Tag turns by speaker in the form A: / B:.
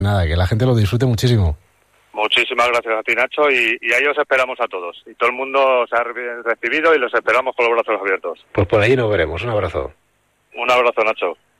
A: Nada, que la gente lo disfrute muchísimo.
B: Muchísimas gracias a ti, Nacho, y ahí os esperamos a todos. Y todo el mundo se ha recibido y los esperamos con los brazos abiertos.
A: Pues por ahí nos veremos. Un abrazo.
B: Un abrazo, Nacho.